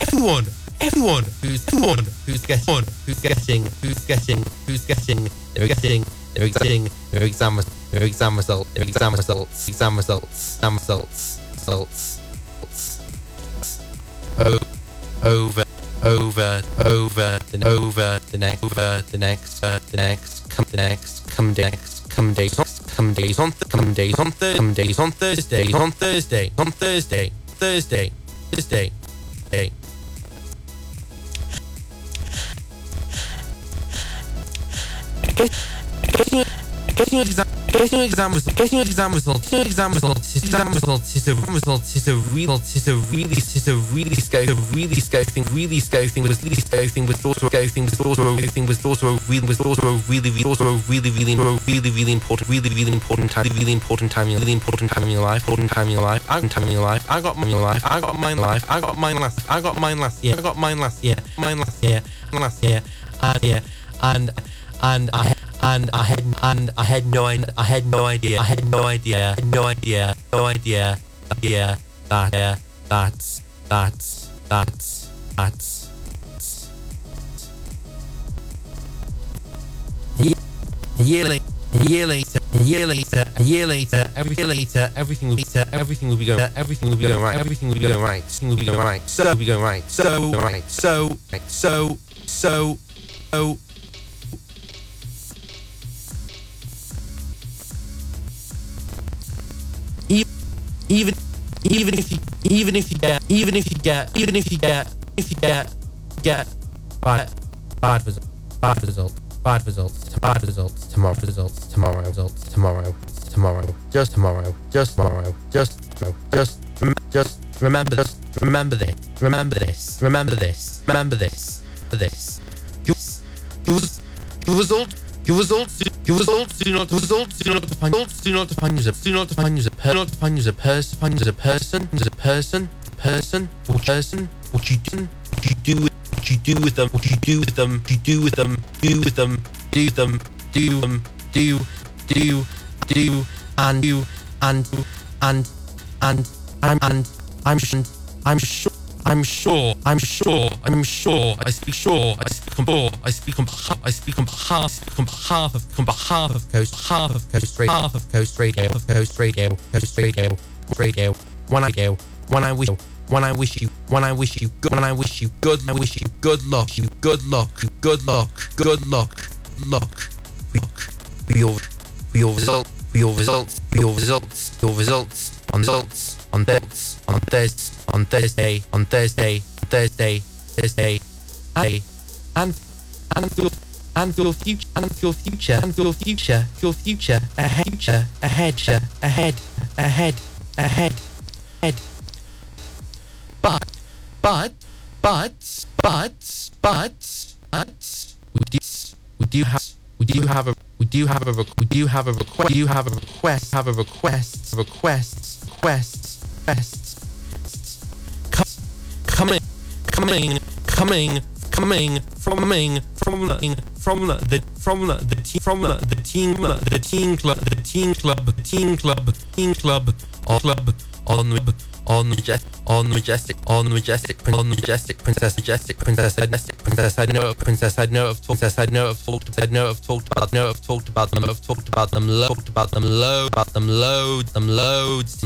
everyone who's getting their exam results over the next Thursday. Getting exam results is a really scary thing. Was also a really important time in your life. I got mine last year. And I had no idea that's a year later, everything will be going right. So even if you get bad results tomorrow. Just remember this. Your results do not define you as a person. What you do with them. I'm sure. I speak on behalf of Coast Radio. When I wish you good luck for your results on Thursday, and for your future ahead. But we do have a request. Coming from the teen club on majestic princess. I know of talked about them loads.